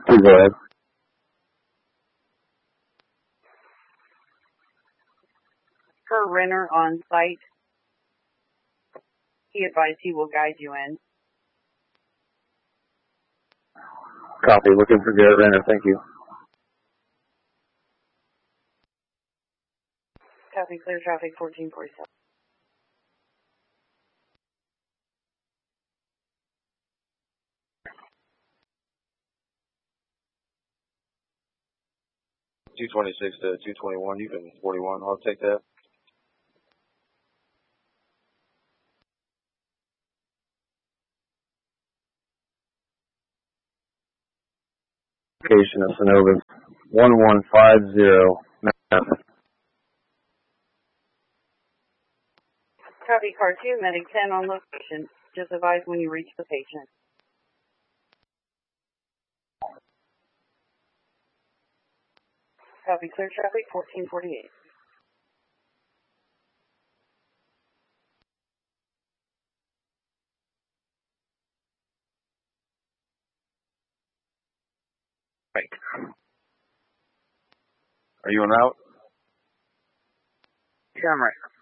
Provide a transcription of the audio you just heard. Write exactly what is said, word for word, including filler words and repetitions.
Please go ahead. Per Renner on site, he advised he will guide you in. Copy. Looking for Garrett Renner. Thank you. Copy. Clear traffic fourteen forty-seven. two twenty-six to two twenty-one, you can forty-one. I'll take that. Location of Synovus one one five zero. Copy. Car two, Medic ten on location. Just advise when you reach the patient. Copy. Clear traffic fourteen forty-eight. Right. Are you on out? Yeah, I'm right.